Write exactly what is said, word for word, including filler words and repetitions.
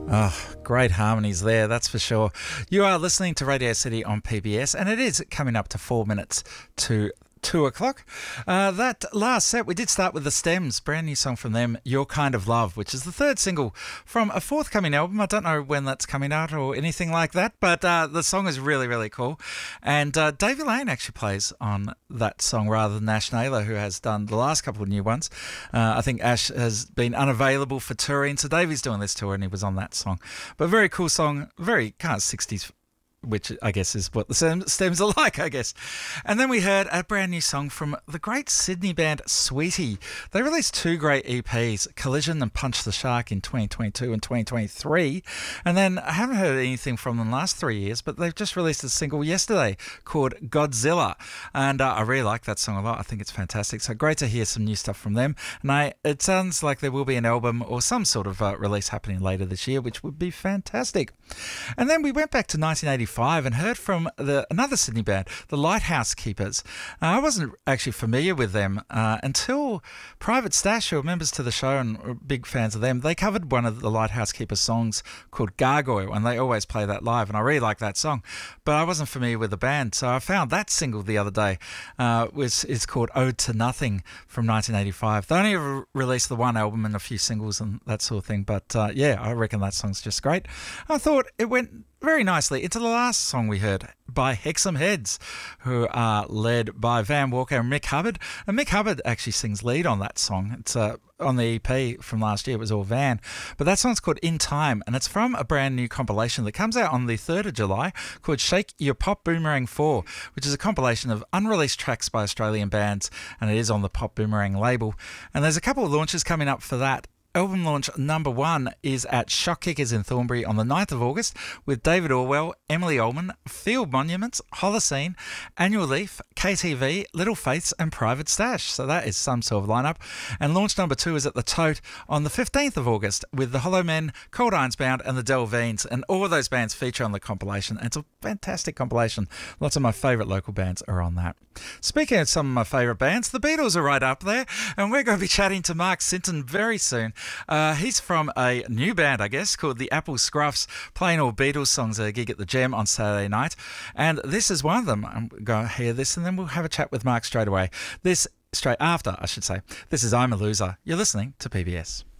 Oh, great harmonies there, that's for sure. You are listening to Radio City on P B S, and it is coming up to four minutes to two o'clock. Uh, that last set, we did start with The Stems, brand new song from them, Your Kind of Love, which is the third single from a forthcoming album. I don't know when that's coming out or anything like that, but uh, the song is really, really cool. And uh, Davey Lane actually plays on that song rather than Ash Naylor, who has done the last couple of new ones. Uh, I think Ash has been unavailable for touring, so Davey's doing this tour and he was on that song. But very cool song, very kind of sixties, which I guess is what the Stems are like, I guess. And then we heard a brand new song from the great Sydney band Sweetie. They released two great E Ps, Collision and Punch the Shark, in twenty twenty-two and twenty twenty-three. And then I haven't heard anything from them the last three years, but they've just released a single yesterday called Godzilla. And uh, I really like that song a lot. I think it's fantastic. So great to hear some new stuff from them. And I, it sounds like there will be an album or some sort of uh, release happening later this year, which would be fantastic. And then we went back to nineteen eighty-five and heard from the another Sydney band, the Lighthouse Keepers. Uh, I wasn't actually familiar with them uh, until Private Stash, who are members to the show and are big fans of them, they covered one of the Lighthouse Keepers songs called Gargoyle, and they always play that live, and I really like that song. But I wasn't familiar with the band, so I found that single the other day, uh, which is called Ode to Nothing from nineteen eighty-five. They only ever released the one album and a few singles and that sort of thing, but uh, yeah, I reckon that song's just great. I thought it went very nicely into the last song we heard by Hexam Heads, who are led by Van Walker and Mick Hubbard. And Mick Hubbard actually sings lead on that song. It's uh, on the E P from last year. It was all Van. But that song's called In Time, and it's from a brand new compilation that comes out on the third of July called Shake Your Pop Boomerang four, which is a compilation of unreleased tracks by Australian bands, and it is on the Pop Boomerang label. And there's a couple of launches coming up for that. Album launch number one is at Shock Kickers in Thornbury on the ninth of August with David Orwell, Emily Ullman, Field Monuments, Holocene, Annual Leaf, K T V, Little Faiths and Private Stash. So that is some sort of lineup. And launch number two is at the Tote on the fifteenth of August with the Hollow Men, Cold Irons Bound and the Delveens. And all of those bands feature on the compilation. It's a fantastic compilation. Lots of my favourite local bands are on that. Speaking of some of my favourite bands, the Beatles are right up there. And we're going to be chatting to Mark Sinton very soon. Uh, he's from a new band, I guess, called the Apple Scruffs, playing all Beatles songs at a gig at the Gem on Saturday night. And this is one of them. I'm going to hear this and then we'll have a chat with Mark straight away. This, straight after, I should say. This is I'm a Loser. You're listening to P B S.